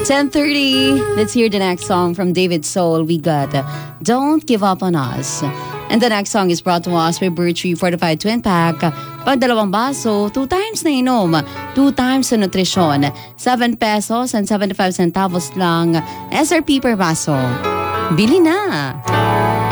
10:30. Let's hear the next song from David Soul. We got Don't Give Up on Us. And the next song is brought to us by Birch Fortified Twin Pack. Pag 2 baso, 2 times na inom, 2 times sa nutrisyon. 7 pesos and 75 centavos lang SRP per baso. Bili na!